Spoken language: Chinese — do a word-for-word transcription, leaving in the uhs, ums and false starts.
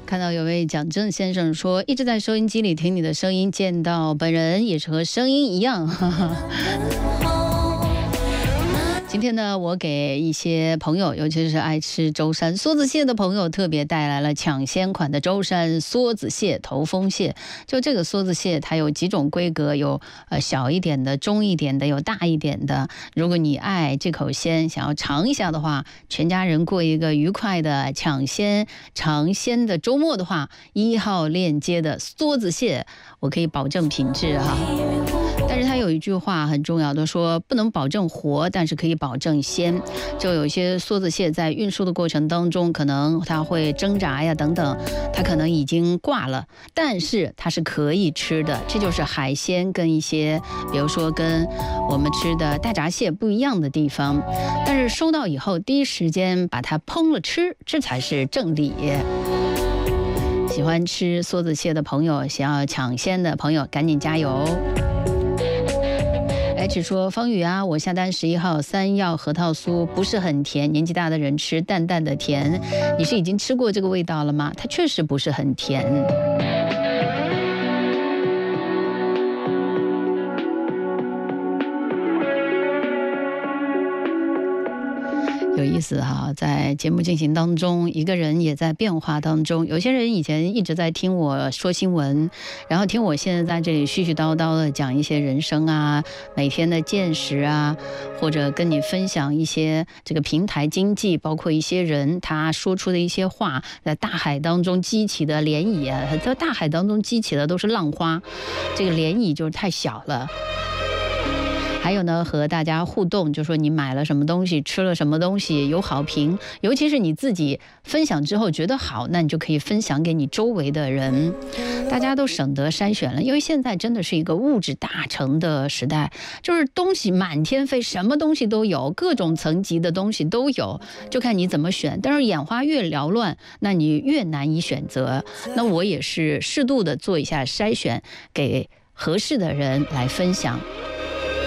看到有位蒋正先生说，一直在收音机里听你的声音，见到本人也是和声音一样。哈哈。今天呢，我给一些朋友，尤其是爱吃舟山梭子蟹的朋友，特别带来了抢先款的舟山梭子蟹头风蟹。就这个梭子蟹，它有几种规格，有呃小一点的、中一点的，有大一点的。如果你爱这口鲜，想要尝一下的话，全家人过一个愉快的抢鲜尝鲜的周末的话，一号链接的梭子蟹，我可以保证品质哈。但是他有一句话很重要的说，不能保证活，但是可以保证鲜。就有些梭子蟹在运输的过程当中，可能它会挣扎呀等等，它可能已经挂了，但是它是可以吃的。这就是海鲜跟一些比如说跟我们吃的大闸蟹不一样的地方。但是收到以后第一时间把它烹了吃，这才是正理。喜欢吃梭子蟹的朋友，想要抢鲜的朋友，赶紧加油。H 说，方宇啊，我下单十一号三药核桃酥，不是很甜，年纪大的人吃淡淡的甜。你是已经吃过这个味道了吗？它确实不是很甜。有意思哈，在节目进行当中，一个人也在变化当中。有些人以前一直在听我说新闻，然后听我现在在这里絮絮叨叨的讲一些人生啊，每天的见识啊，或者跟你分享一些这个平台经济，包括一些人他说出的一些话，在大海当中激起的涟漪啊，在大海当中激起的都是浪花，这个涟漪就是太小了。还有呢，和大家互动，就说你买了什么东西，吃了什么东西，有好评，尤其是你自己分享之后觉得好，那你就可以分享给你周围的人，大家都省得筛选了。因为现在真的是一个物质大成的时代，就是东西满天飞，什么东西都有，各种层级的东西都有，就看你怎么选。但是眼花越缭乱，那你越难以选择。那我也是适度的做一下筛选，给合适的人来分享。